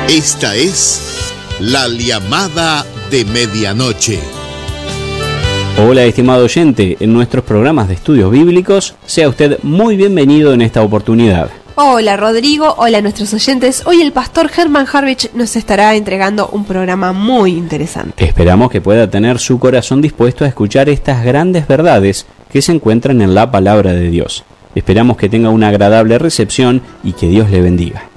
Esta es la llamada de medianoche. Hola, estimado oyente, en nuestros programas de estudios bíblicos, sea usted muy bienvenido en esta oportunidad. Hola Rodrigo, hola a nuestros oyentes. Hoy el pastor Herman Harvich nos estará entregando un programa muy interesante. Esperamos que pueda tener su corazón dispuesto a escuchar estas grandes verdades que se encuentran en la palabra de Dios. Esperamos que tenga una agradable recepción y que Dios le bendiga.